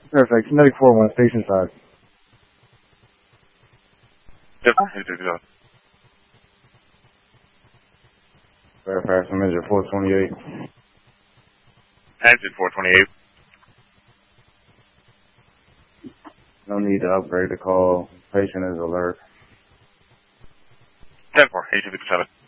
Perfect. Medic 4-1, station side. Yep, 860. Verify some measure 428. Exit 428. No need to upgrade the call. Patient is alert. 10-4, 867.